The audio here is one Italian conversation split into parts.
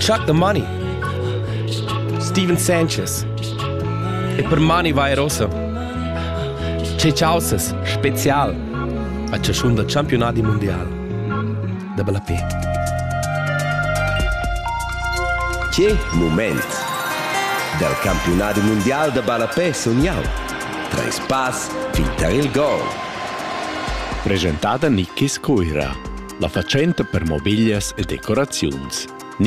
Chuck the Money, Steven Sanchez e per Mani vai rosa. C'è ciausas special a ciascun del campionati mondial de Balapé. C'è moment del campionato mondiale de Balapé sognau. Tra spas, finta il gol. Presentata Nickis Coira, la facenta per mobilias e decorazions.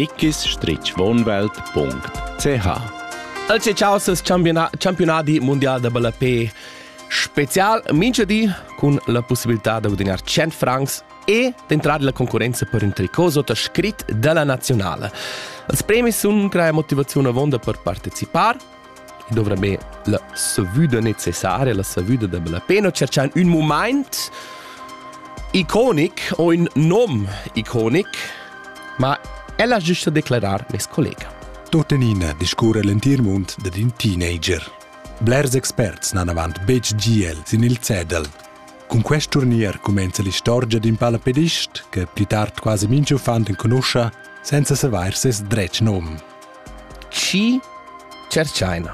nickis-wohnwelt.ch. Al c'è ciausas campionati mondial de Balapé special minchedi con la possibilità di guadagnare 100 francs e di entrare nella concorrenza per un tricot sottoscritto dalla nazionale. I premi sono una motivazione vonda per partecipare. Dovrebbe la savuda necessaria, la savuda de Balapé, no cercare un momento iconic o un nome iconic, ma ella giusto declarar mes collega. Totenina discura l'entirmund de un teenager. Blers experts nan avant bec GL sin il cedel. Con questo turnier comincia l'istorgia d'un palapedist che più tard quasi mincio fan in conosca senza savoir ses drets nom. Ci cercaina.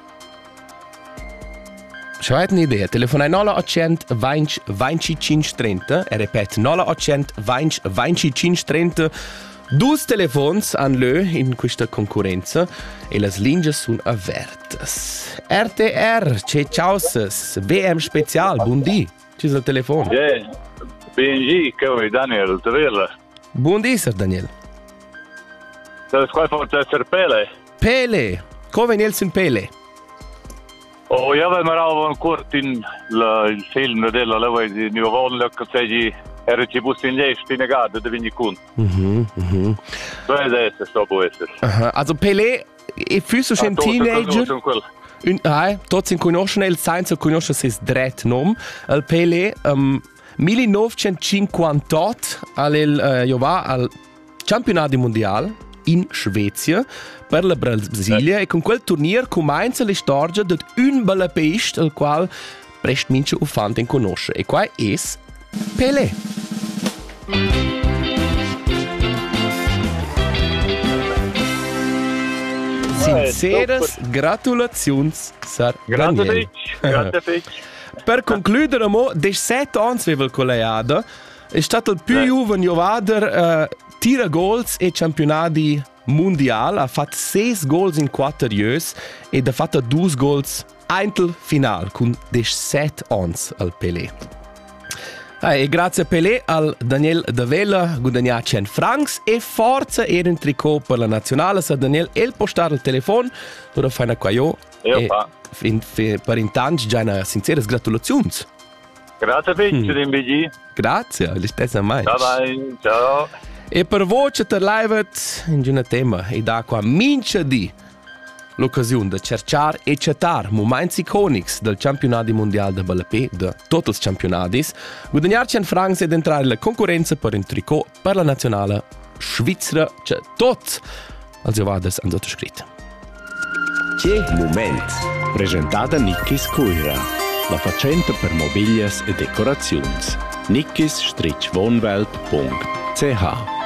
C'avete un'idea? Telefonai 0800 20 25 30 e repet 0800 20 25 30. Dus telefons an lö in questa concorrenza e las linge sun avertas. RTR, c'è ciausas, VM special, buondì. C'è il telefono. BNG, come Daniel, Tavella. Buondì, sir Daniel. Das qua forse essere Pele. Pele, come Nelson Pele. Oh, io avevo un corto in il film della leva di New Orleans che sei era ci busti in lei spiegato da vigni con. Dove è sto può essere. Also Pele è fisso un teenager. Tots in conoscono il senza conosce ses dret nom. Il Pele 1958 al campionato mondiale in Svezia per la Brasilia e con quel turnier comincia la storia di un balapist al quale prest mince u fanten conosce e qua è Pele. Sinceras gratulazions, sir Daniel. Grazie. Per concludere, des 7 anni aveva il colleato, è stato il più giovane Jovader tira goals e campionati mondiali, ha fatto 6 goals in 4 anni e ha fatto 2 goals eintel final con des 7 anni al Pelé. E grazie a Pelé al Daniel Davella guadagna 100 francs e forza era un tricot per la nazionale. Sa Daniel el postare il telefono, dove fai una qua io. Per intanto già una sincere gratulazioni. Grazie per l'invito. Grazie, le stesse mai. Ciao. E per voi che livet in un tema e da qua mince di l'occasione di cercare e cettare momenti iconici del campionato mondiale di Balapé, di tutti i campionati, guadagnare 100 francs ed entrare nella concorrenza per un tricot per la nazionale svizzera, che tutti els giovaders hanno sottoscritto. C'è moment. Presentata Nickis Coira, la facenta per mobilias e decorazions. nickis-wohnwelt.ch